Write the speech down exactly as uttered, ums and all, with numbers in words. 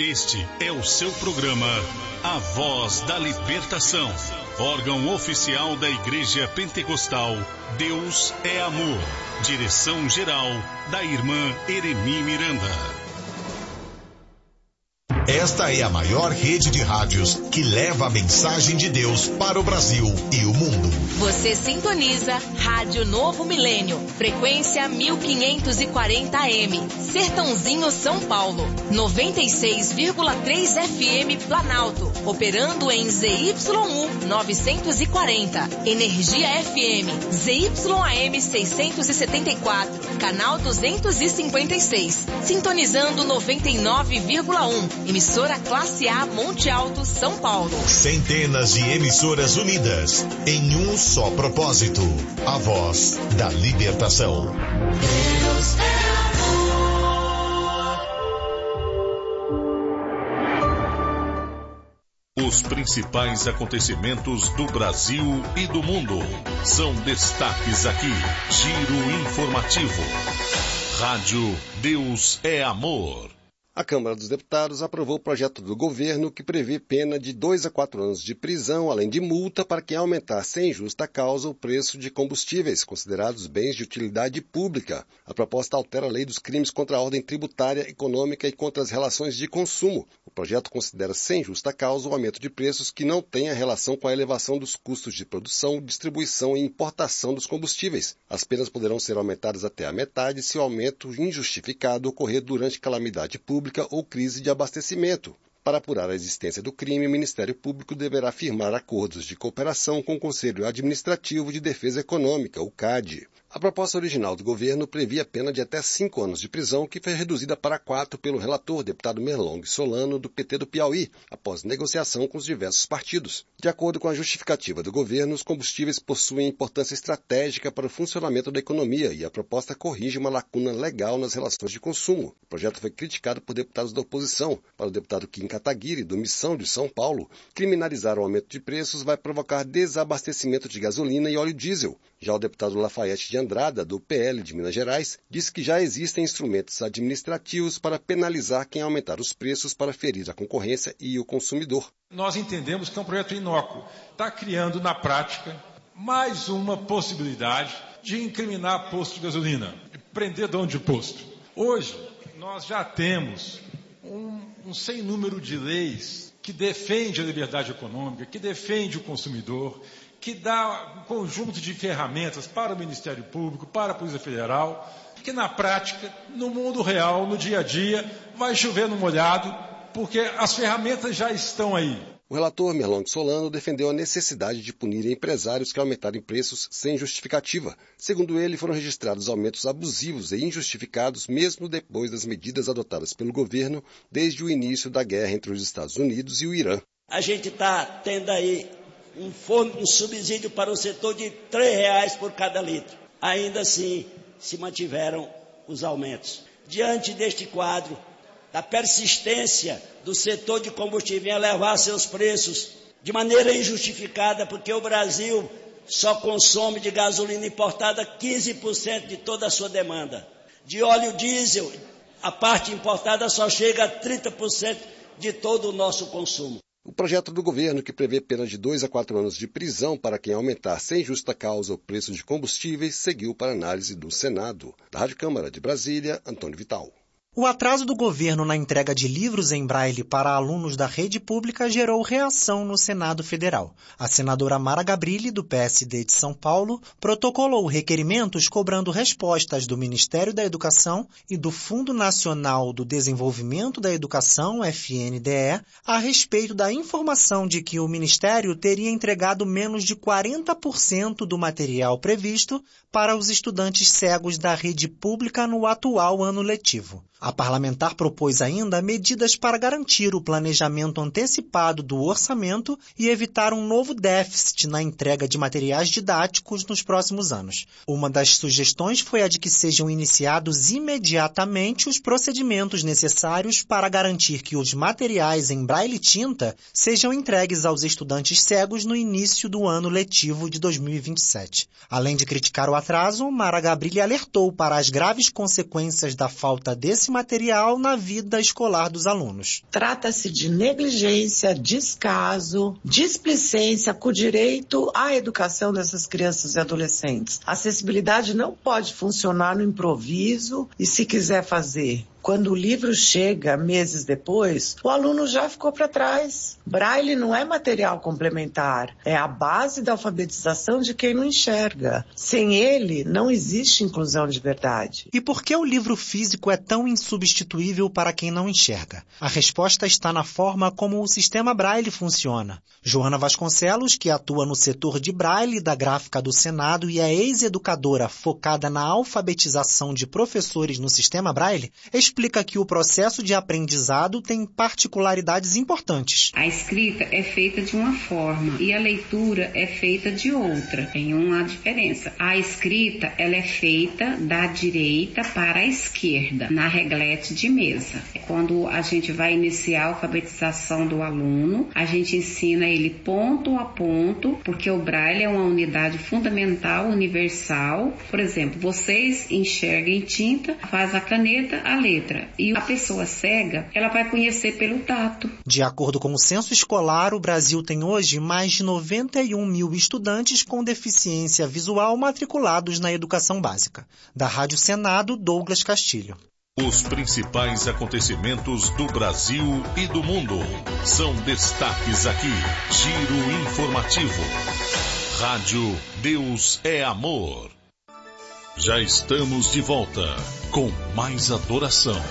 Este é o seu programa A Voz da Libertação, órgão oficial da Igreja Pentecostal Deus é Amor. Direção-geral da irmã Eremi Miranda. Esta é a maior rede de rádios que leva a mensagem de Deus para o Brasil e o mundo. Você sintoniza Rádio Novo Milênio, frequência mil quinhentos e quarenta A M, Sertãozinho, São Paulo, noventa e seis vírgula três F M Planalto, operando em Z Y U novecentos e quarenta, Energia F M, Z Y A M seiscentos e setenta e quatro, canal duzentos e cinquenta e seis, sintonizando noventa e nove vírgula um, emissora Classe A Monte Alto, São Paulo. Centenas de emissoras unidas em um só propósito: a voz da libertação. Deus é amor. Os principais acontecimentos do Brasil e do mundo são destaques aqui. Giro informativo. Rádio Deus é Amor. A Câmara dos Deputados aprovou o projeto do governo que prevê pena de dois a quatro anos de prisão, além de multa para quem aumentar sem justa causa o preço de combustíveis, considerados bens de utilidade pública. A proposta altera a lei dos crimes contra a ordem tributária, econômica e contra as relações de consumo. O projeto considera sem justa causa o aumento de preços que não tenha relação com a elevação dos custos de produção, distribuição e importação dos combustíveis. As penas poderão ser aumentadas até a metade se o aumento injustificado ocorrer durante calamidade pública ou crise de abastecimento. Para apurar a existência do crime, o Ministério Público deverá firmar acordos de cooperação com o Conselho Administrativo de Defesa Econômica, o C A D. A proposta original do governo previa pena de até cinco anos de prisão, que foi reduzida para quatro pelo relator, deputado Merlong Solano, do P T do Piauí, após negociação com os diversos partidos. De acordo com a justificativa do governo, os combustíveis possuem importância estratégica para o funcionamento da economia e a proposta corrige uma lacuna legal nas relações de consumo. O projeto foi criticado por deputados da oposição. Para o deputado Kim Kataguiri, do Missão de São Paulo, criminalizar o aumento de preços vai provocar desabastecimento de gasolina e óleo diesel. Já o deputado Lafayette de Andrada, do P L de Minas Gerais, disse que já existem instrumentos administrativos para penalizar quem aumentar os preços para ferir a concorrência e o consumidor. Nós entendemos que é um projeto inócuo. Está criando, na prática, mais uma possibilidade de incriminar posto de gasolina, de prender dono de posto. Hoje, nós já temos um, um sem número de leis que defende a liberdade econômica, que defende o consumidor, que dá um conjunto de ferramentas para o Ministério Público, para a Polícia Federal, que na prática, no mundo real, no dia a dia, vai chover no molhado, porque as ferramentas já estão aí. O relator Merlong Solano defendeu a necessidade de punir empresários que aumentarem preços sem justificativa. Segundo ele, foram registrados aumentos abusivos e injustificados mesmo depois das medidas adotadas pelo governo desde o início da guerra entre os Estados Unidos e o Irã. A gente está tendo aí um, um subsídio para o setor de três reais por cada litro. Ainda assim, se mantiveram os aumentos. Diante deste quadro, da persistência do setor de combustível em elevar seus preços de maneira injustificada, porque o Brasil só consome de gasolina importada quinze por cento de toda a sua demanda. De óleo diesel, a parte importada só chega a trinta por cento de todo o nosso consumo. O projeto do governo, que prevê pena de dois a quatro anos de prisão para quem aumentar sem justa causa o preço de combustíveis, seguiu para análise do Senado. Da Rádio Câmara de Brasília, Antônio Vital. O atraso do governo na entrega de livros em braille para alunos da rede pública gerou reação no Senado Federal. A senadora Mara Gabrilli, do P S D de São Paulo, protocolou requerimentos cobrando respostas do Ministério da Educação e do Fundo Nacional do Desenvolvimento da Educação, F N D E, a respeito da informação de que o Ministério teria entregado menos de quarenta por cento do material previsto para os estudantes cegos da rede pública no atual ano letivo. A parlamentar propôs ainda medidas para garantir o planejamento antecipado do orçamento e evitar um novo déficit na entrega de materiais didáticos nos próximos anos. Uma das sugestões foi a de que sejam iniciados imediatamente os procedimentos necessários para garantir que os materiais em braille e tinta sejam entregues aos estudantes cegos no início do ano letivo de dois mil e vinte e sete. Além de criticar o atraso, Mara Gabrilli alertou para as graves consequências da falta desse desse material na vida escolar dos alunos. Trata-se de negligência, descaso, displicência com direito à educação dessas crianças e adolescentes. A acessibilidade não pode funcionar no improviso e, se quiser fazer quando o livro chega meses depois, o aluno já ficou para trás. Braille não é material complementar, é a base da alfabetização de quem não enxerga. Sem ele, não existe inclusão de verdade. E por que o livro físico é tão insubstituível para quem não enxerga? A resposta está na forma como o sistema Braille funciona. Joana Vasconcelos, que atua no setor de Braille da Gráfica do Senado e é ex-educadora focada na alfabetização de professores no sistema Braille, explica que o processo de aprendizado tem particularidades importantes. A escrita é feita de uma forma e a leitura é feita de outra. Tem uma diferença. A escrita, ela é feita da direita para a esquerda, na reglete de mesa. Quando a gente vai iniciar a alfabetização do aluno, a gente ensina ele ponto a ponto, porque o Braille é uma unidade fundamental, universal. Por exemplo, vocês enxergam em tinta, faz a caneta, a letra. E a pessoa cega, ela vai conhecer pelo tato. De acordo com o censo escolar, o Brasil tem hoje mais de noventa e um mil estudantes com deficiência visual matriculados na educação básica. Da Rádio Senado, Douglas Castilho. Os principais acontecimentos do Brasil e do mundo são destaques aqui. Giro informativo. Rádio Deus é Amor. Já estamos de volta com mais adoração.